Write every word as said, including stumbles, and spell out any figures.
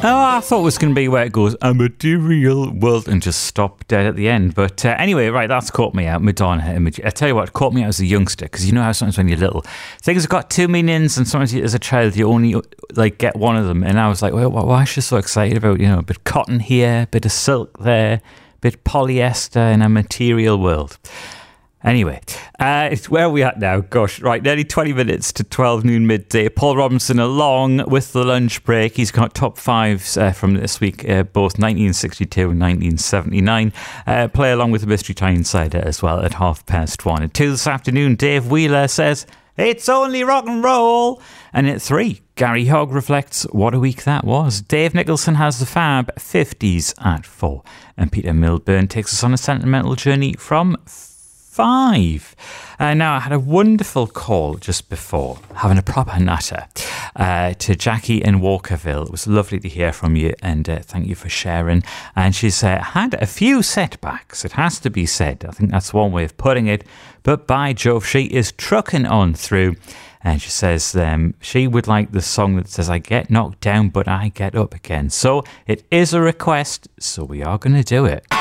Oh, I thought it was going to be where it goes, a material world, and just stop dead at the end. But uh, anyway, right, that's caught me out. Madonna. I tell you what, it caught me out as a youngster, because you know how sometimes when you're little, things have got two meanings, and sometimes you, as a child, you only like get one of them. And I was like, well, why is she so excited about, you know, a bit of cotton here, a bit of silk there, a bit of polyester in a material world. Anyway, uh, it's where are we at now? Gosh, right, nearly twenty minutes to twelve noon midday. Paul Robinson along with the lunch break. He's got top fives uh, from this week, uh, both nineteen sixty-two and nineteen seventy-nine. Uh, play along with the Mystery Tyneside as well at half past one. At two this afternoon, Dave Wheeler says, it's only rock and roll. And at three, Gary Hogg reflects what a week that was. Dave Nicholson has the fab fifties at four. And Peter Milburn takes us on a sentimental journey from five. Uh, now, I had a wonderful call just before, having a proper natter, uh, to Jackie in Walkerville. It was lovely to hear from you, and uh, thank you for sharing. And she's uh, had a few setbacks, it has to be said. I think that's one way of putting it. But by Jove, she is trucking on through. And she says um, she would like the song that says, I get knocked down, but I get up again. So it is a request, so we are going to do it.